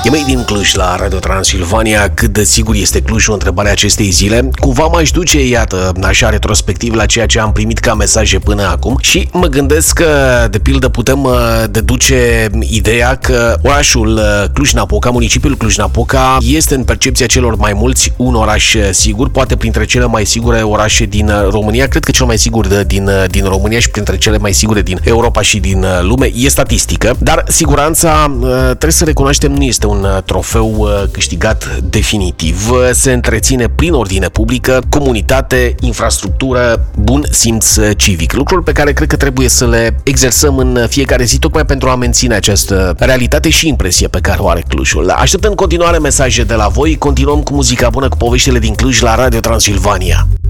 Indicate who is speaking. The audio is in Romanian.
Speaker 1: E Made in Cluj la Radio Transilvania. Cât de sigur este Clujul? Întrebarea acestei zile. Cumva m-aș duce, iată, așa retrospectiv la ceea ce am primit ca mesaje până acum și mă gândesc că, de pildă, putem deduce ideea că orașul Cluj-Napoca, municipiul Cluj-Napoca, este în percepția celor mai mulți un oraș sigur, poate printre cele mai sigure orașe din România, cred că cel mai sigur din România și printre cele mai sigure din Europa și din lume. E statistică, dar siguranța, trebuie să recunoaștem, nu este un trofeu câștigat definitiv. Se întreține prin ordine publică, comunitate, infrastructură, bun simț civic. Lucruri pe care cred că trebuie să le exersăm în fiecare zi, tocmai pentru a menține această realitate și impresie pe care o are Clujul. Aștept în continuare mesaje de la voi. Continuăm cu muzica bună, cu poveștile din Cluj la Radio Transilvania.